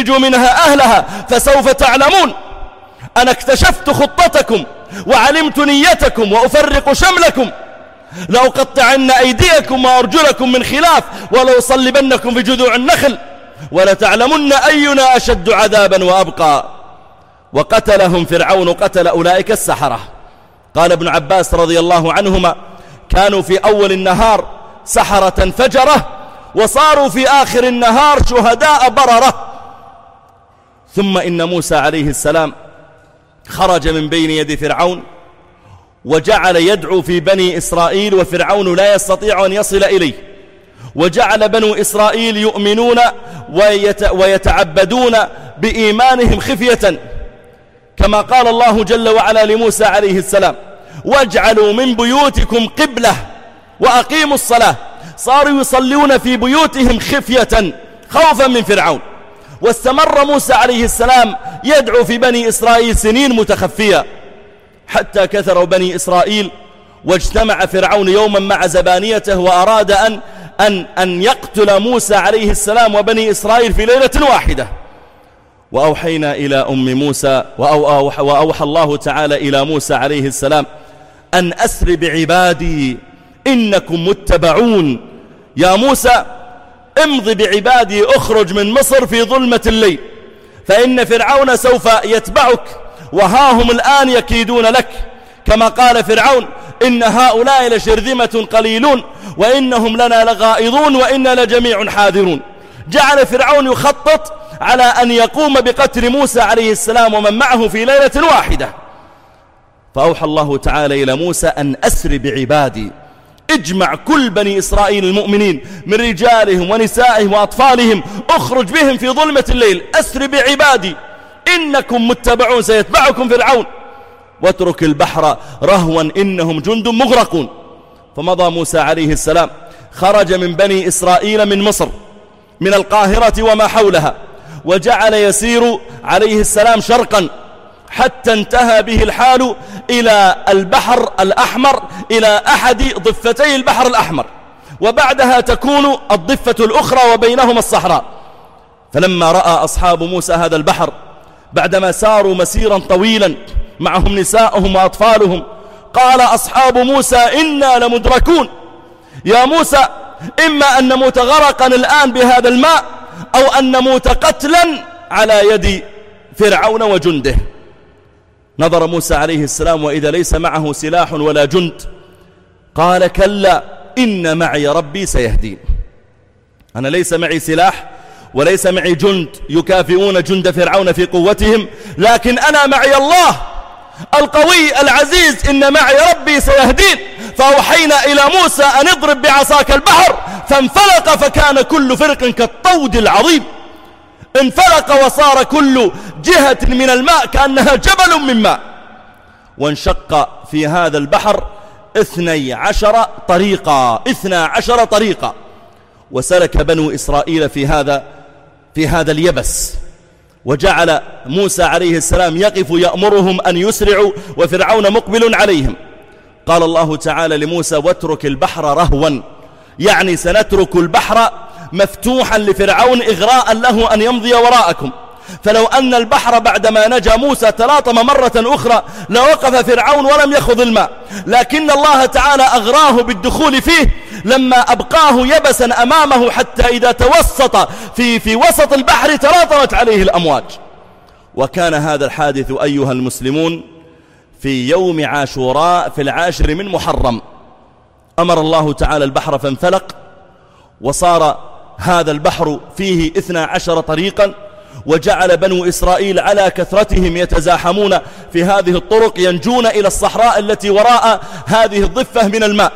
أخرجوا منها أهلها فسوف تعلمون. أنا اكتشفت خطتكم وعلمت نيتكم وأفرق شملكم، لأقطعن أيديكم وأرجلكم من خلاف ولأصلبنكم في جذوع النخل ولتعلمن أينا أشد عذابا وأبقى. وقتلهم فرعون، قتل أولئك السحرة. قال ابن عباس رضي الله عنهما: كانوا في أول النهار سحرة فجرة، وصاروا في آخر النهار شهداء بررة. ثم إن موسى عليه السلام خرج من بين يد فرعون وجعل يدعو في بني إسرائيل، وفرعون لا يستطيع أن يصل إليه، وجعل بنو إسرائيل يؤمنون ويتعبدون بإيمانهم خفية، كما قال الله جل وعلا لموسى عليه السلام: واجعلوا من بيوتكم قبلة وأقيموا الصلاة. صاروا يصلون في بيوتهم خفية خوفا من فرعون. واستمر موسى عليه السلام يدعو في بني إسرائيل سنين متخفية، حتى كثروا بني إسرائيل، واجتمع فرعون يوما مع زبانيته وأراد أن يقتل موسى عليه السلام وبني إسرائيل في ليلة واحدة. وأوحينا إلى أم موسى وأوحى الله تعالى إلى موسى عليه السلام أن أسر بعبادي إنكم متبعون. يا موسى امض بعبادي، اخرج من مصر في ظلمة الليل، فإن فرعون سوف يتبعك، وها هم الآن يكيدون لك. كما قال فرعون: إن هؤلاء لشرذمة قليلون وإنهم لنا لغائظون وإنا لجميع حاذرون. جعل فرعون يخطط على أن يقوم بقتل موسى عليه السلام ومن معه في ليلة واحدة. فأوحى الله تعالى إلى موسى أن أسر بعبادي، اجمع كل بني إسرائيل المؤمنين من رجالهم ونسائهم وأطفالهم، اخرج بهم في ظلمة الليل، أسر بعبادي إنكم متبعون، سيتبعكم فرعون، واترك البحر رهوا إنهم جند مغرقون. فمضى موسى عليه السلام، خرج من بني إسرائيل من مصر من القاهرة وما حولها، وجعل يسير عليه السلام شرقا حتى انتهى به الحال إلى البحر الأحمر، إلى أحد ضفتي البحر الأحمر، وبعدها تكون الضفة الأخرى وبينهما الصحراء. فلما رأى أصحاب موسى هذا البحر بعدما ساروا مسيرا طويلا معهم نساءهم وأطفالهم، قال أصحاب موسى: إنا لمدركون. يا موسى، إما أن نموت غرقا الآن بهذا الماء، أو أن نموت قتلا على يد فرعون وجنده. نظر موسى عليه السلام وإذا ليس معه سلاح ولا جند، قال: كلا إن معي ربي سيهدين. أنا ليس معي سلاح وليس معي جند يكافئون جند فرعون في قوتهم، لكن أنا معي الله القوي العزيز، إن معي ربي سيهدين. فأوحينا إلى موسى أن اضرب بعصاك البحر، فانفلق فكان كل فرق كالطود العظيم. انفلق وصار كل جهة من الماء كأنها جبل من ماء، وانشق في هذا البحر 12 طريقا، وسلك بنو إسرائيل في هذا اليبس. وجعل موسى عليه السلام يقف يأمرهم أن يسرعوا وفرعون مقبل عليهم. قال الله تعالى لموسى: واترك البحر رهوا، يعني سنترك البحر مفتوحا لفرعون إغراء له أن يمضي وراءكم. فلو أن البحر بعدما نجا موسى تلاطم مرة أخرى لوقف فرعون ولم يخض الماء، لكن الله تعالى أغراه بالدخول فيه لما أبقاه يبسا أمامه، حتى إذا توسط في وسط البحر تلاطمت عليه الأمواج. وكان هذا الحادث أيها المسلمون في يوم عاشوراء في 10 من محرم. أمر الله تعالى البحر فانفلق، وصار هذا البحر فيه 12 طريقا، وجعل بنو إسرائيل على كثرتهم يتزاحمون في هذه الطرق ينجون إلى الصحراء التي وراء هذه الضفة من الماء.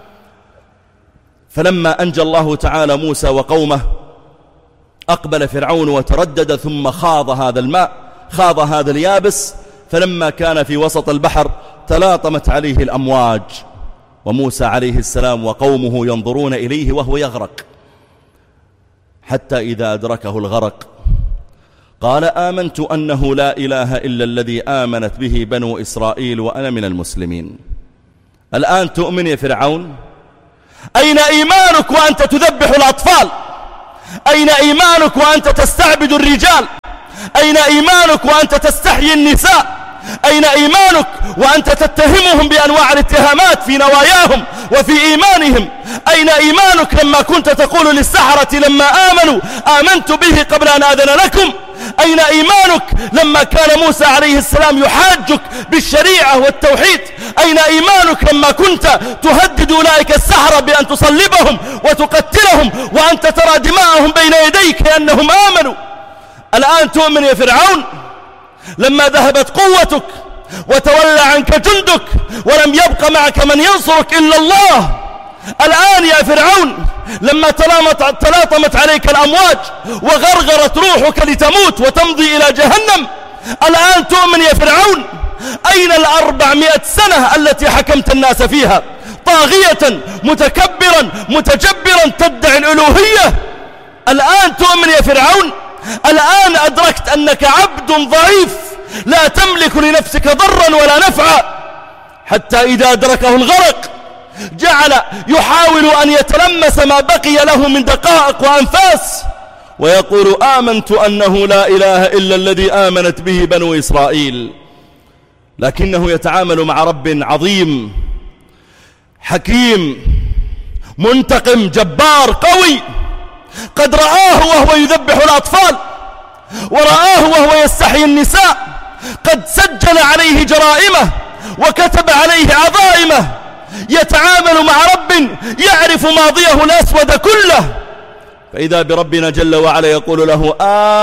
فلما أنجى الله تعالى موسى وقومه أقبل فرعون وتردد، ثم خاض هذا الماء، خاض هذا اليابس، فلما كان في وسط البحر تلاطمت عليه الأمواج، وموسى عليه السلام وقومه ينظرون إليه وهو يغرق، حتى إذا أدركه الغرق قال: آمنت أنه لا إله إلا الذي آمنت به بنو إسرائيل وأنا من المسلمين. الآن تؤمن يا فرعون؟ أين إيمانك وأنت تذبح الأطفال؟ أين إيمانك وأنت تستعبد الرجال؟ أين إيمانك وأنت تستحيي النساء؟ أين إيمانك وأنت تتهمهم بأنواع الاتهامات في نواياهم وفي إيمانهم؟ أين إيمانك لما كنت تقول للسحرة لما آمنوا آمنت به قبل أن آذن لكم؟ أين إيمانك لما كان موسى عليه السلام يحاجك بالشريعة والتوحيد؟ أين إيمانك لما كنت تهدد أولئك السحرة بأن تصلبهم وتقتلهم وأنت ترى دماءهم بين يديك لأنهم آمنوا؟ الآن تؤمن يا فرعون لما ذهبت قوتك وتولى عنك جندك ولم يبق معك من ينصرك إلا الله؟ الآن يا فرعون لما تلاطمت عليك الأمواج وغرغرت روحك لتموت وتمضي إلى جهنم، الآن تؤمن يا فرعون؟ أين 400 سنة التي حكمت الناس فيها طاغية متكبرا متجبرا تدعي الألوهية؟ الآن تؤمن يا فرعون؟ الآن أدركت أنك عبد ضعيف لا تملك لنفسك ضرا ولا نفعا، حتى إذا أدركه الغرق جعل يحاول أن يتلمس ما بقي له من دقائق وأنفاس ويقول آمنت أنه لا إله إلا الذي آمنت به بنو إسرائيل. لكنه يتعامل مع رب عظيم حكيم منتقم جبار قوي، قد رآه وهو يذبح الأطفال، ورآه وهو يستحيي النساء، قد سجل عليه جرائمه وكتب عليه عظائمه، يتعامل مع رب يعرف ماضيه الأسود كله. فإذا بربنا جل وعلا يقول له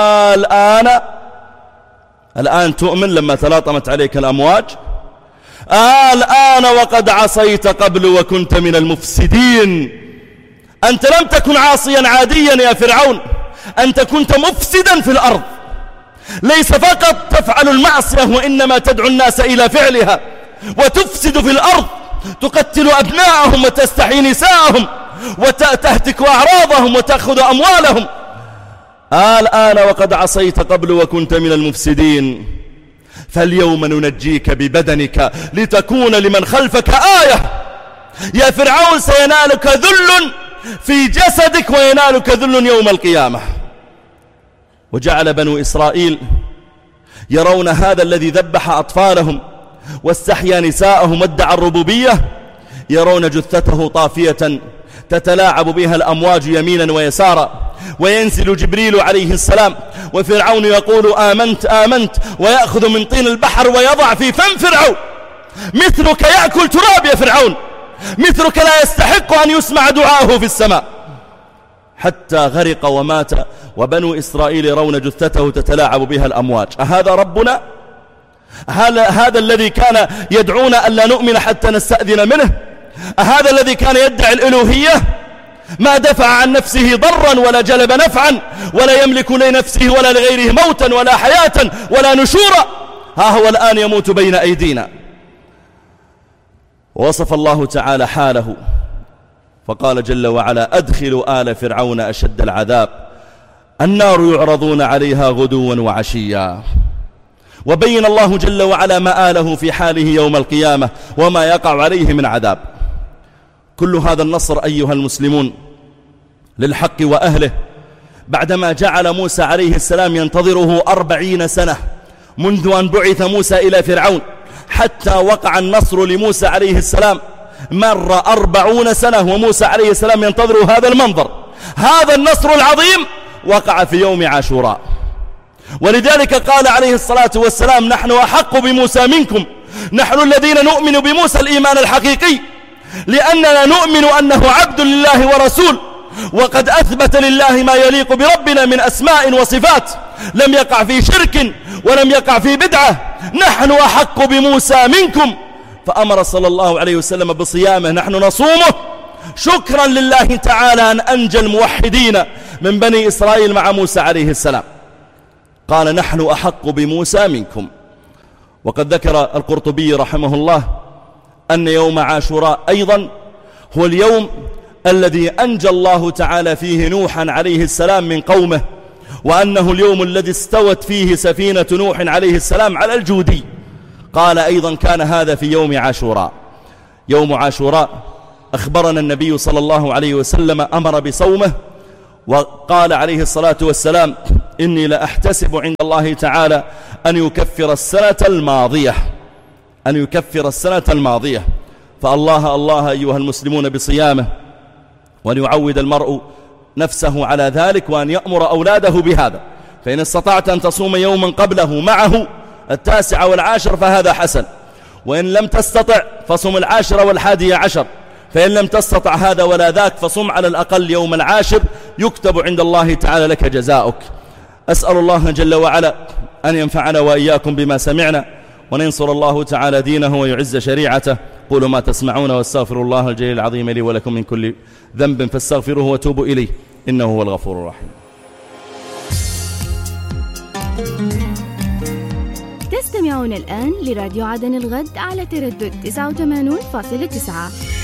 الآن تؤمن لما تلاطمت عليك الأمواج؟ الآن وقد عصيت قبل وكنت من المفسدين. أنت لم تكن عاصيا عاديا يا فرعون، أنت كنت مفسدا في الأرض، ليس فقط تفعل المعصية وإنما تدعو الناس إلى فعلها وتفسد في الأرض، تقتل أبناءهم وتستحيي نساءهم وتهتك أعراضهم وتأخذ أموالهم. الآن وقد عصيت قبل وكنت من المفسدين، فاليوم ننجيك ببدنك لتكون لمن خلفك آية. يا فرعون سينالك ذل في جسدك وينالك ذل يوم القيامة. وجعل بنو إسرائيل يرون هذا الذي ذبح أطفالهم واستحيا نساءهم وادعى الربوبية، يرون جثته طافية تتلاعب بها الأمواج يمينا ويسارا، وينزل جبريل عليه السلام وفرعون يقول آمنت آمنت، ويأخذ من طين البحر ويضع في فم فرعون. مثلك يأكل تراب يا فرعون، مثلك لا يستحق أن يسمع دعاءه في السماء، حتى غرق ومات، وبنو إسرائيل يرون جثته تتلاعب بها الأمواج. أهذا ربنا؟ هذا الذي كان يدعونا ألا نؤمن حتى نستأذن منه؟ هذا الذي كان يدعي الألوهية؟ ما دفع عن نفسه ضرا ولا جلب نفعا ولا يملك لنفسه ولا لغيره موتا ولا حياة ولا نشورا، ها هو الآن يموت بين أيدينا. ووصف الله تعالى حاله فقال جل وعلا أدخلوا آل فرعون أشد العذاب النار يعرضون عليها غدوا وعشيا. وبين الله جل وعلا مآله في حاله يوم القيامة وما يقع عليه من عذاب. كل هذا النصر أيها المسلمون للحق وأهله بعدما جعل موسى عليه السلام ينتظره 40 سنة منذ أن بعث موسى إلى فرعون حتى وقع النصر لموسى عليه السلام. مر 40 سنة وموسى عليه السلام ينتظر هذا المنظر. هذا النصر العظيم وقع في يوم عاشوراء، ولذلك قال عليه الصلاة والسلام نحن أحق بموسى منكم، نحن الذين نؤمن بموسى الإيمان الحقيقي، لأننا نؤمن أنه عبد لله ورسول، وقد أثبت لله ما يليق بربنا من أسماء وصفات، لم يقع في شرك ولم يقع في بدعة. نحن أحق بموسى منكم، فأمر صلى الله عليه وسلم بصيامه، نحن نصومه شكرا لله تعالى أن أنجى الموحدين من بني إسرائيل مع موسى عليه السلام. قال نحن أحق بموسى منكم. وقد ذكر القرطبي رحمه الله أن يوم عاشوراء أيضا هو اليوم الذي أنجى الله تعالى فيه نوحا عليه السلام من قومه، وأنه اليوم الذي استوت فيه سفينة نوح عليه السلام على الجودي. قال أيضا كان هذا في يوم عاشوراء. يوم عاشوراء أخبرنا النبي صلى الله عليه وسلم أمر بصومه، وقال عليه الصلاة والسلام: إني لأحتسب عند الله تعالى أن يكفر السنة الماضية فالله الله أيها المسلمون بصيامه، وأن يعود المرء نفسه على ذلك، وأن يأمر أولاده بهذا. فإن استطعت أن تصوم يوما قبله معه 9 و10 فهذا حسن، وإن لم تستطع فصم 10 و11، فإن لم تستطع هذا ولا ذاك فصم على الأقل يوم 10 يكتب عند الله تعالى لك جزاؤك. أسأل الله جل وعلا أن ينفعنا وإياكم بما سمعنا، وننصر الله تعالى دينه ويعز شريعته. قولوا ما تسمعون، واستغفر الله الجليل العظيم لي ولكم من كل ذنب فاستغفروه وتوبوا إليه إنه هو الغفور الرحيم. تستمعون الآن لراديو عدن الغد على تردد 89.9.